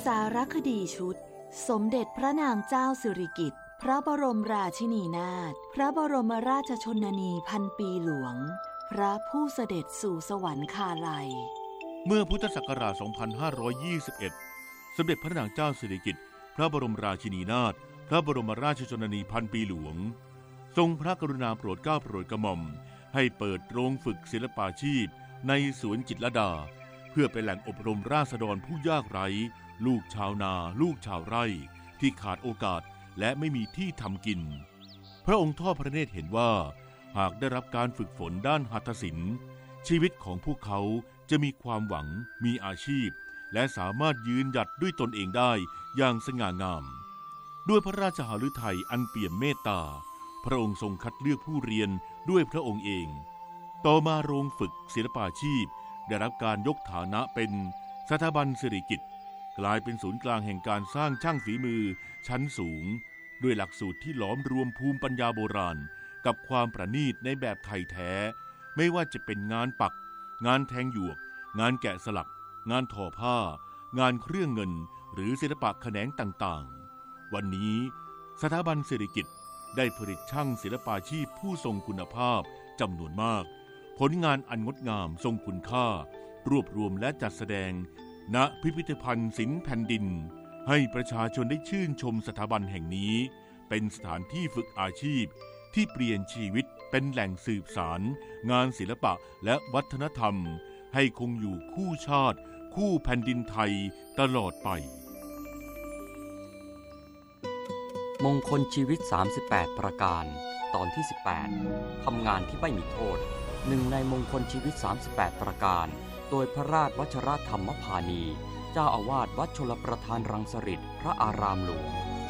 สารคดีชุดสมเด็จพระนางเจ้าสิริกิติ์พระบรมราชินีนาถพระบรมราชชนนีพันปีหลวงพระผู้เสด็จสู่สวรรคาลัยเมื่อพุทธศักราช 2521 สมเด็จพระนางเจ้าสิริกิติ์พระบรมราชินีนาถพระบรมราชชนนีพันปีหลวงทรงพระกรุณาโปรดเกล้าโปรดกระหม่อมให้เปิดโรงฝึกศิลปาชีพในสวนจิตรลดาเพื่อเป็นแหล่งอบรมราษฎรผู้ยากไร้ลูกชาวนาลูกชาวไร่ที่ขาดโอกาสและไม่มีที่ทำกินพระองค์ทอดพระเนตรเห็นว่าหากได้รับการฝึกฝนด้านหัตถศิลป์ชีวิตของพวกเขาจะมีความหวังมีอาชีพและสามารถยืนหยัดด้วยตนเองได้อย่างสง่างามด้วยพระราชหฤทัยอันเปี่ยมเมตตาพระองค์ทรงคัดเลือกผู้เรียนด้วยพระองค์เองต่อมาโรงฝึกศิลปาชีพได้รับการยกฐานะเป็นสถาบันสิริกิติ์กลายเป็นศูนย์กลางแห่งการสร้างช่างฝีมือชั้นสูงด้วยหลักสูตรที่หลอมรวมภูมิปัญญาโบราณกับความประณีตในแบบไทยแท้ไม่ว่าจะเป็นงานปักงานแทงหยวกงานแกะสลักงานทอผ้างานเครื่องเงินหรือศิลปะแขนงต่างๆวันนี้สถาบันสิริกิติ์ได้ผลิตช่างศิลปาชีพผู้ทรงคุณภาพจำนวนมากผลงานอันงดงามทรงคุณค่ารวบรวมและจัดแสดงณพิพิธภัณฑ์ศิลป์แผ่นดินให้ประชาชนได้ชื่นชมสถาบันแห่งนี้เป็นสถานที่ฝึกอาชีพที่เปลี่ยนชีวิตเป็นแหล่งสืบสารงานศิลปะและวัฒนธรรมให้คงอยู่คู่ชาติคู่แผ่นดินไทยตลอดไปมงคลชีวิต38ประการตอนที่18ทำงานที่ไม่มีโทษหนึ่งในมงคลชีวิต38ประการโดยพระราชวชรธรรมพานีเจ้าอาวาสวัดชลประทานรังสฤษฎิพระอารามหลวง